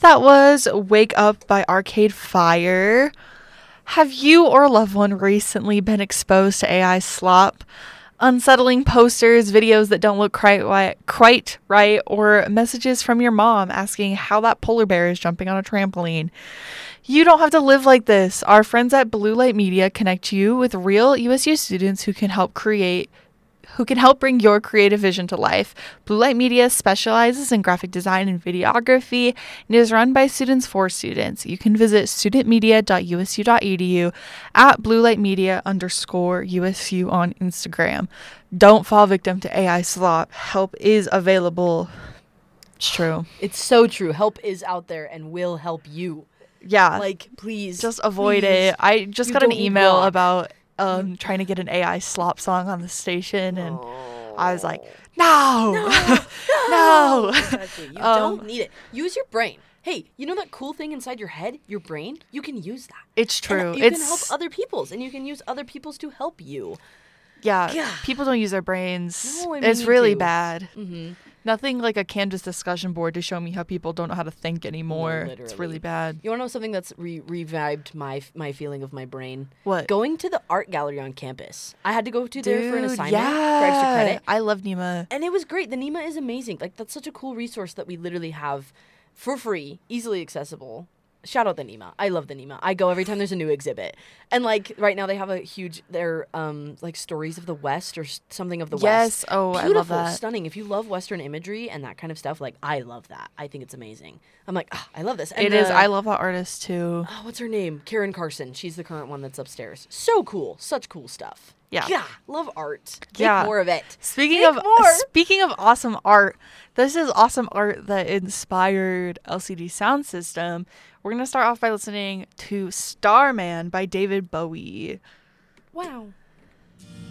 That was Wake Up by Arcade Fire. Have you or a loved one recently been exposed to AI slop? Unsettling posters, videos that don't look quite right, or messages from your mom asking how that polar bear is jumping on a trampoline. You don't have to live like this. Our friends at Blue Light Media connect you with real USU students who can help bring your creative vision to life. Blue Light Media specializes in graphic design and videography and is run by students for students. You can visit studentmedia.usu.edu at bluelightmedia_USU on Instagram. Don't fall victim to AI slop. Help is available. It's true. It's so true. Help is out there and will help you. Yeah. Like, please. Just avoid it. I just got an email about trying to get an AI slop song on the station, and I was like, no. Exactly. You don't need it. Use your brain. Hey, you know that cool thing inside your head, your brain? You can use that. It's true. And you can help other people's, and you can use other people's to help you. Yeah. People don't use their brains. No, it's really bad. Mm-hmm. Nothing like a Canvas discussion board to show me how people don't know how to think anymore. No, it's really bad. You want to know something that's revived my feeling of my brain? What? Going to the art gallery on campus. I had to go to there for an assignment for extra credit. I love NEMA. And it was great. The NEMA is amazing. Like, that's such a cool resource that we literally have for free, easily accessible. Shout out the NEMA. I love the NEMA. I go every time there's a new exhibit. And, like, right now they have they're, like, Stories of the West or something of the West. Yes. Oh, beautiful, I love that. Stunning. If you love Western imagery and that kind of stuff, like, I love that. I think it's amazing. I'm like, I love this. And it is. I love that artist, too. Oh, what's her name? Karen Carson. She's the current one that's upstairs. So cool. Such cool stuff. Yeah. Love art. Make more of it. Speaking of awesome art, this is awesome art that inspired LCD Sound System. We're going to start off by listening to Starman by David Bowie. Wow.